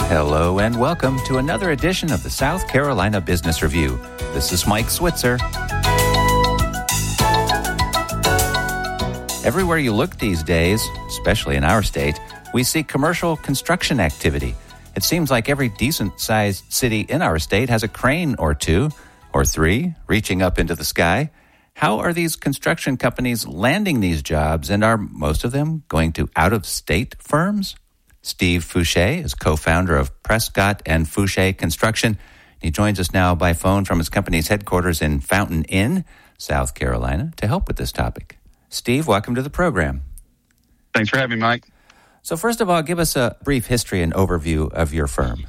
Hello and welcome to another edition of the South Carolina Business Review. This is Mike Switzer. Everywhere you look these days, especially in our state, we see commercial construction activity. It seems like every decent-sized city in our state has a crane or two, or three, reaching up into the sky. How are these construction companies landing these jobs, and are most of them going to out-of-state firms? Steve Fouché is co-founder of Prescott and Fouché Construction. He joins us now by phone from his company's headquarters in Fountain Inn, South Carolina, to help with this topic. Steve, welcome to the program. Thanks for having me, Mike. So first of all, give us a brief history and overview of your firm.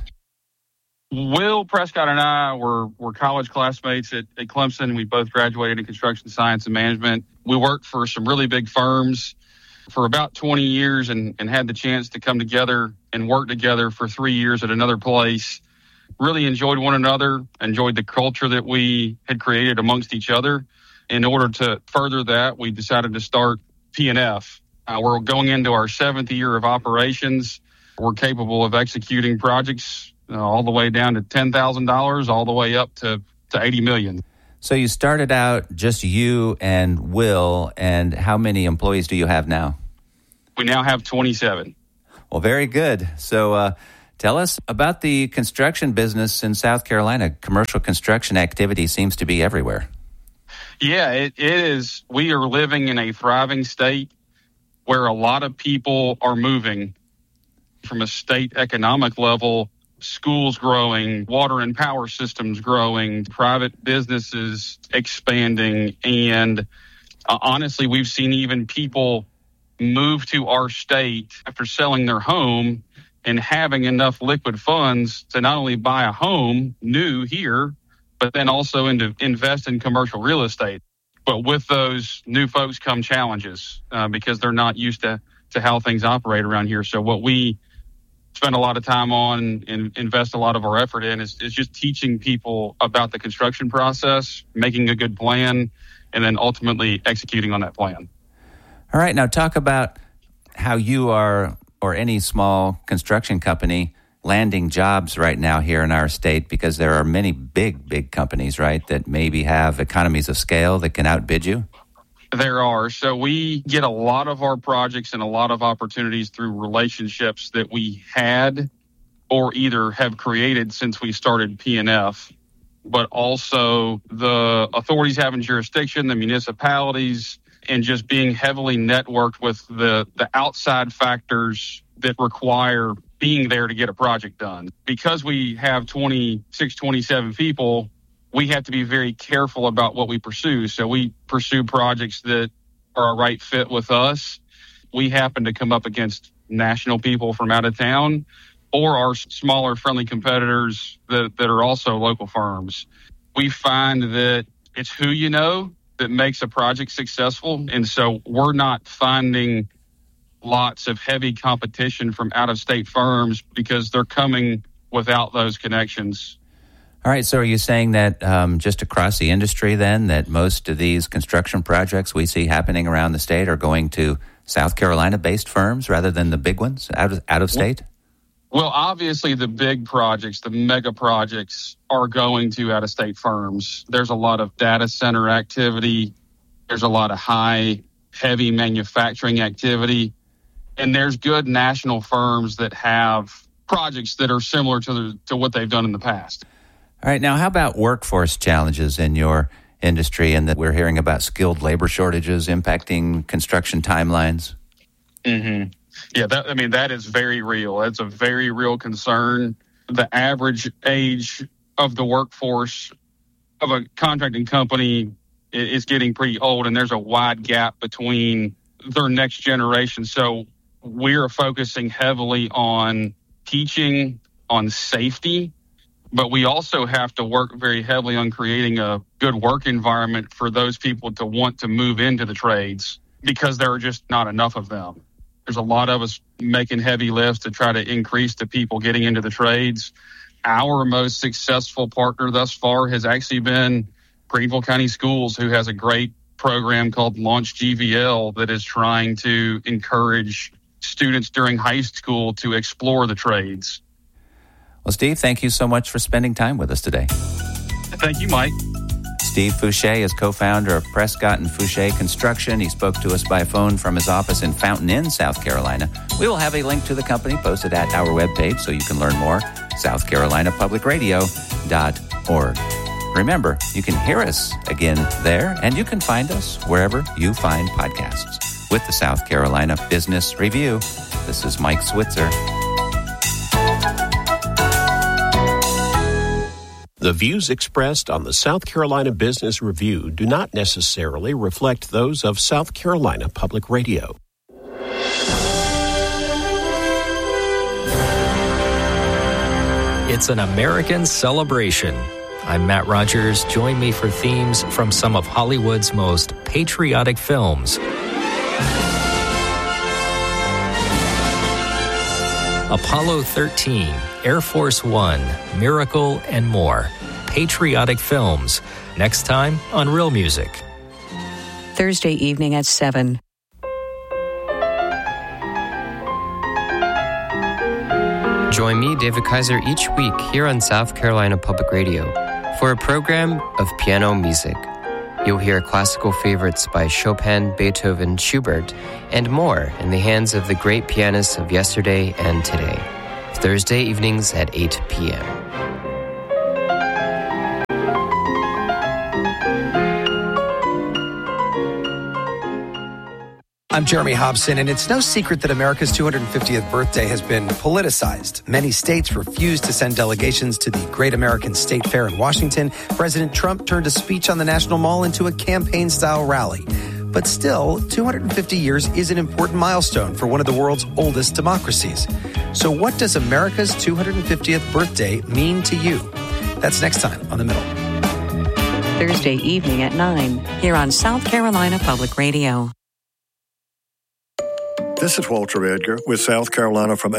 Will Prescott and I were college classmates at Clemson. We both graduated in construction science and management. We worked for some really big firms for about 20 years and had the chance to come together and work together for 3 years at another place. Really enjoyed one another, enjoyed the culture that we had created amongst each other. In order to further that, we decided to start P&F. We're going into our 7th year of operations. We're capable of executing projects all the way down to $10,000, all the way up to $80 million. So you started out just you and Will, and how many employees do you have now? We now have 27. Well, very good. So tell us about the construction business in South Carolina. Commercial construction activity seems to be everywhere. Yeah, it is. We are living in a thriving state where a lot of people are moving. From a state economic level, schools growing, water and power systems growing, private businesses expanding, and honestly, we've seen even people move to our state after selling their home and having enough liquid funds to not only buy a home new here, but then also invest in commercial real estate. But with those new folks come challenges because they're not used to how things operate around here. So what we spend a lot of time on and invest a lot of our effort in is just teaching people about the construction process, making a good plan, and then ultimately executing on that plan. All right, now talk about how you are, or any small construction company, landing jobs right now here in our state, because there are many big companies, right, that maybe have economies of scale that can outbid you. There are. So we get a lot of our projects and a lot of opportunities through relationships that we had or either have created since we started P&F, but also the authorities having jurisdiction, the municipalities, and just being heavily networked with the outside factors that require being there to get a project done. Because we have 26, 27 people, we have to be very careful about what we pursue. So we pursue projects that are a right fit with us. We happen to come up against national people from out of town or our smaller friendly competitors that are also local firms. We find that it's who you know that makes a project successful. And so we're not finding lots of heavy competition from out-of-state firms because they're coming without those connections. All right, so are you saying that just across the industry then, that most of these construction projects we see happening around the state are going to South Carolina-based firms rather than the big ones out of state? Well, obviously the big projects, the mega projects, are going to out-of-state firms. There's a lot of data center activity. There's a lot of heavy manufacturing activity. And there's good national firms that have projects that are similar to what they've done in the past. All right. Now, how about workforce challenges in your industry, and that we're hearing about skilled labor shortages impacting construction timelines? Mm-hmm. Yeah, that is very real. It's a very real concern. The average age of the workforce of a contracting company is getting pretty old, and there's a wide gap between their next generation. So we're focusing heavily on teaching, on safety, but we also have to work very heavily on creating a good work environment for those people to want to move into the trades because there are just not enough of them. There's a lot of us making heavy lifts to try to increase the people getting into the trades. Our most successful partner thus far has actually been Greenville County Schools, who has a great program called Launch GVL that is trying to encourage students during high school to explore the trades. Well, Steve, thank you so much for spending time with us today. Thank you, Mike. Steve Fouché is co-founder of Prescott and Fouché Construction. He spoke to us by phone from his office in Fountain Inn, South Carolina. We will have a link to the company posted at our webpage so you can learn more, southcarolinapublicradio.org. Remember, you can hear us again there, and you can find us wherever you find podcasts. With the South Carolina Business Review, this is Mike Switzer. The views expressed on the South Carolina Business Review do not necessarily reflect those of South Carolina Public Radio. It's an American celebration. I'm Matt Rogers. Join me for themes from some of Hollywood's most patriotic films. Apollo 13, Air Force One, Miracle, and more. Patriotic films. Next time on Real Music. Thursday evening at 7. Join me, David Kaiser, each week here on South Carolina Public Radio for a program of piano music. You'll hear classical favorites by Chopin, Beethoven, Schubert, and more in the hands of the great pianists of yesterday and today. Thursday evenings at 8 p.m. I'm Jeremy Hobson, and it's no secret that America's 250th birthday has been politicized. Many states refused to send delegations to the Great American State Fair in Washington. President Trump turned a speech on the National Mall into a campaign-style rally. But still, 250 years is an important milestone for one of the world's oldest democracies. So what does America's 250th birthday mean to you? That's next time on The Middle. Thursday evening at 9 here on South Carolina Public Radio. This is Walter Edgar with South Carolina from